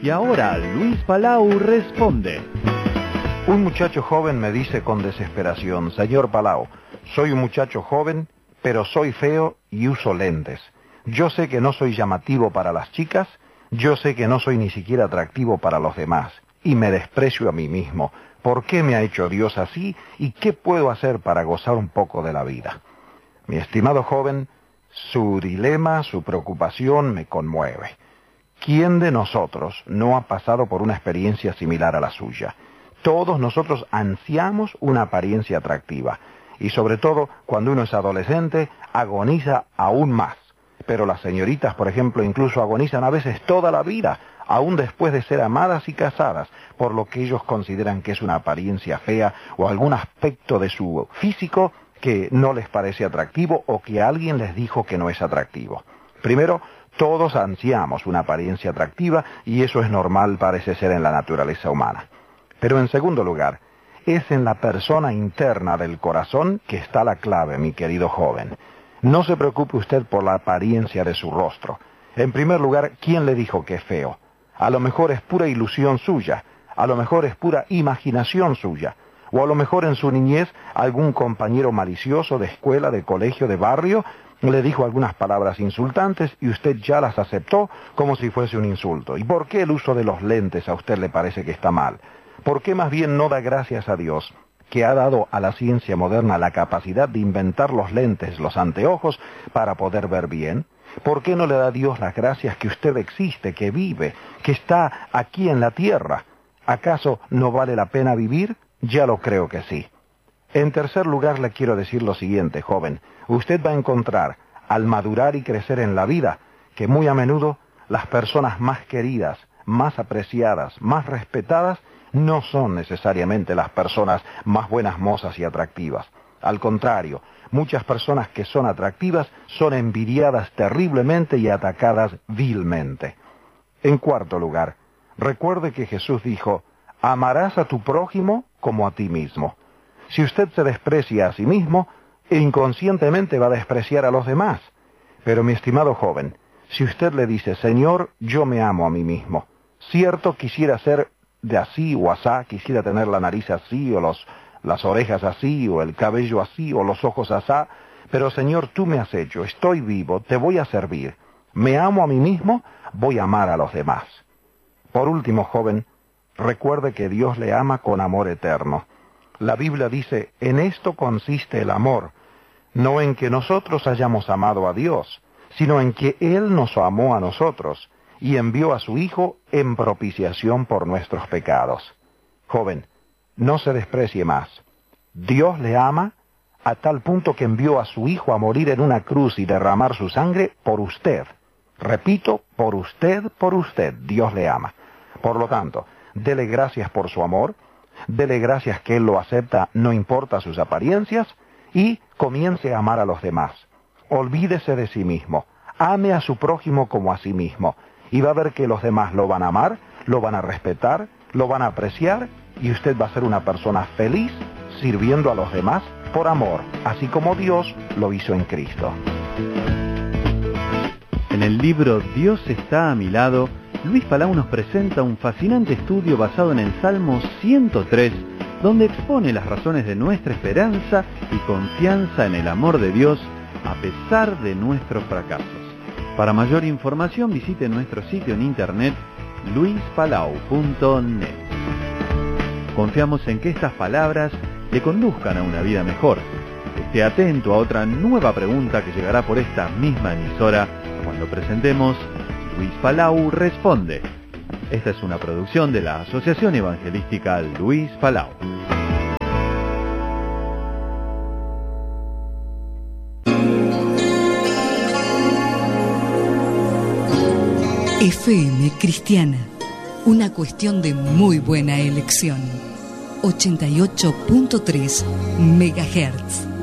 Y ahora Luis Palau responde. Un muchacho joven me dice con desesperación: Señor Palau, soy un muchacho joven, pero soy feo y uso lentes. Yo sé que no soy llamativo para las chicas, yo sé que no soy ni siquiera atractivo para los demás, y me desprecio a mí mismo. ¿Por qué me ha hecho Dios así? ¿Y qué puedo hacer para gozar un poco de la vida? Mi estimado joven, su dilema, su preocupación me conmueve. ¿Quién de nosotros no ha pasado por una experiencia similar a la suya? Todos nosotros ansiamos una apariencia atractiva, y sobre todo cuando uno es adolescente, agoniza aún más. Pero las señoritas, por ejemplo, incluso agonizan a veces toda la vida, aún después de ser amadas y casadas, por lo que ellos consideran que es una apariencia fea o algún aspecto de su físico que no les parece atractivo o que alguien les dijo que no es atractivo. Primero, todos ansiamos una apariencia atractiva y eso es normal, parece ser, en la naturaleza humana. Pero en segundo lugar, es en la persona interna del corazón que está la clave, mi querido joven. No se preocupe usted por la apariencia de su rostro. En primer lugar, ¿quién le dijo que es feo? A lo mejor es pura ilusión suya, a lo mejor es pura imaginación suya, o a lo mejor en su niñez algún compañero malicioso de escuela, de colegio, de barrio, le dijo algunas palabras insultantes y usted ya las aceptó como si fuese un insulto. ¿Y por qué el uso de los lentes a usted le parece que está mal? ¿Por qué más bien no da gracias a Dios, que ha dado a la ciencia moderna la capacidad de inventar los lentes, los anteojos, para poder ver bien? ¿Por qué no le da a Dios las gracias que usted existe, que vive, que está aquí en la tierra? ¿Acaso no vale la pena vivir? Ya lo creo que sí. En tercer lugar, le quiero decir lo siguiente, joven. Usted va a encontrar, al madurar y crecer en la vida, que muy a menudo las personas más queridas, más apreciadas, más respetadas, no son necesariamente las personas más buenas mozas y atractivas. Al contrario, muchas personas que son atractivas son envidiadas terriblemente y atacadas vilmente. En cuarto lugar, recuerde que Jesús dijo: amarás a tu prójimo como a ti mismo. Si usted se desprecia a sí mismo, inconscientemente va a despreciar a los demás. Pero mi estimado joven, si usted le dice: Señor, yo me amo a mí mismo, cierto, quisiera ser de así o asá, quisiera tener la nariz así o las orejas así o el cabello así o los ojos asá, pero Señor, tú me has hecho, estoy vivo, te voy a servir, me amo a mí mismo, voy a amar a los demás. Por último, joven, recuerde que Dios le ama con amor eterno. La Biblia dice: en esto consiste el amor, no en que nosotros hayamos amado a Dios, sino en que Él nos amó a nosotros y envió a su Hijo en propiciación por nuestros pecados. Joven, no se desprecie más. Dios le ama a tal punto que envió a su Hijo a morir en una cruz y derramar su sangre por usted. Repito, por usted, Dios le ama. Por lo tanto, dele gracias por su amor, dele gracias que Él lo acepta, no importa sus apariencias, y comience a amar a los demás. Olvídese de sí mismo, ame a su prójimo como a sí mismo, y va a ver que los demás lo van a amar, lo van a respetar, lo van a apreciar, y usted va a ser una persona feliz sirviendo a los demás por amor, así como Dios lo hizo en Cristo. En el libro Dios está a mi lado, Luis Palau nos presenta un fascinante estudio basado en el Salmo 103, donde expone las razones de nuestra esperanza y confianza en el amor de Dios a pesar de nuestros fracasos. Para mayor información visite nuestro sitio en internet luispalau.net. Confiamos en que estas palabras le conduzcan a una vida mejor. Esté atento a otra nueva pregunta que llegará por esta misma emisora cuando presentemos Luis Palau Responde. Esta es una producción de la Asociación Evangelística Luis Palau. FM Cristiana, una cuestión de muy buena elección. 88.3 MHz.